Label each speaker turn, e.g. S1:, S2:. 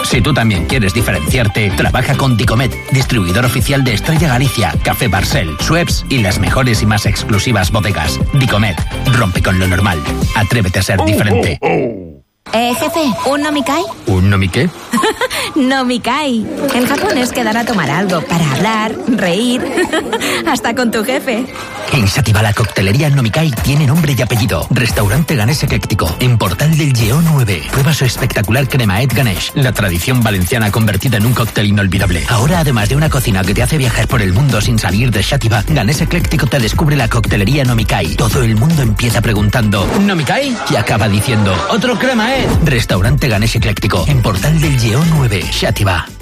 S1: Si tú también quieres diferenciarte, trabaja con Dicomet, distribuidor oficial de Estrella Galicia, Café Barcel, Schweppes y las mejores y más exclusivas bodegas. Dicomet, rompe con lo normal. Atrévete a ser diferente.
S2: Jefe, ¿un nomikai?
S1: ¿Un nomiqué?
S2: Nomikai. En Japón es quedar a tomar algo para hablar, reír, hasta con tu jefe.
S1: En Sativa la coctelería Nomikai tiene nombre y apellido. Restaurante Ganés Ecléctico, en Portal del Lleó 9. Prueba su espectacular cremaet Ganesh, la tradición valenciana convertida en un cóctel inolvidable. Ahora, además de una cocina que te hace viajar por el mundo sin salir de Sativa, Ganés Ecléctico te descubre la coctelería Nomikai. Todo el mundo empieza preguntando ¿Nomikai? Y acaba diciendo ¡otro cremaet! Restaurante Ganés Ecléctico, en Portal del Lleó 9, Sativa.